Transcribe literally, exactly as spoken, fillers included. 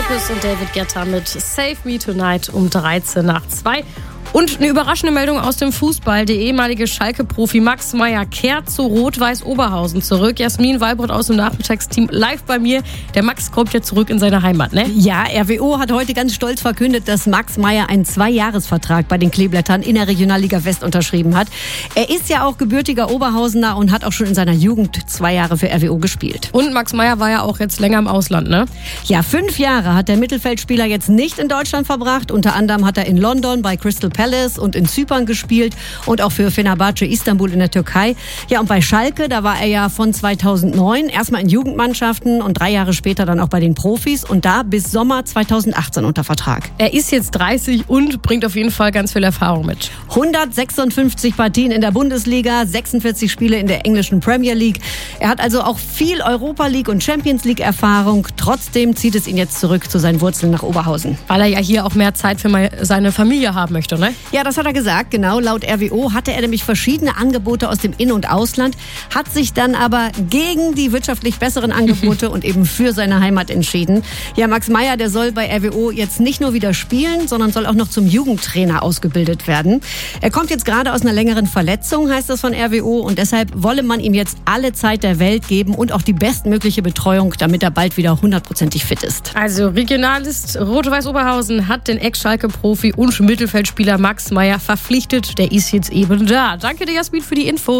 Lopez und David Guetta mit Save Me Tonight um dreizehn nach zwei. Und eine überraschende Meldung aus dem Fußball. Der ehemalige Schalke-Profi Max Meyer kehrt zu Rot-Weiß Oberhausen zurück. Jasmin Walbrot aus dem Nachmittagsteam live bei mir. Der Max kommt ja zurück in seine Heimat, ne? Ja, R W O hat heute ganz stolz verkündet, dass Max Meyer einen Zweijahresvertrag bei den Kleeblättern in der Regionalliga West unterschrieben hat. Er ist ja auch gebürtiger Oberhausener und hat auch schon in seiner Jugend zwei Jahre für R W O gespielt. Und Max Meyer war ja auch jetzt länger im Ausland, ne? Ja, fünf Jahre hat der Mittelfeldspieler jetzt nicht in Deutschland verbracht. Unter anderem hat er in London bei Crystal Palace und in Zypern gespielt und auch für Fenerbahce Istanbul in der Türkei. Ja, und bei Schalke, da war er ja von zweitausendneun erstmal in Jugendmannschaften und drei Jahre später dann auch bei den Profis und da bis Sommer zweitausendachtzehn unter Vertrag. Er ist jetzt dreißig und bringt auf jeden Fall ganz viel Erfahrung mit. hundertsechsundfünfzig Partien in der Bundesliga, sechsundvierzig Spiele in der englischen Premier League. Er hat also auch viel Europa League und Champions League Erfahrung. Trotzdem zieht es ihn jetzt zurück zu seinen Wurzeln nach Oberhausen. Weil er ja hier auch mehr Zeit für seine Familie haben möchte, ne? Ja, das hat er gesagt, genau. Laut R W O hatte er nämlich verschiedene Angebote aus dem In- und Ausland, hat sich dann aber gegen die wirtschaftlich besseren Angebote und eben für seine Heimat entschieden. Ja, Max Meyer, der soll bei R W O jetzt nicht nur wieder spielen, sondern soll auch noch zum Jugendtrainer ausgebildet werden. Er kommt jetzt gerade aus einer längeren Verletzung, heißt das von R W O, und deshalb wolle man ihm jetzt alle Zeit der Welt geben und auch die bestmögliche Betreuung, damit er bald wieder hundertprozentig fit ist. Also Regionalist Rot-Weiß Oberhausen hat den Ex-Schalke-Profi und Mittelfeldspieler Max Meyer verpflichtet. Der ist jetzt eben da. Danke dir, Jasmin, für die Info.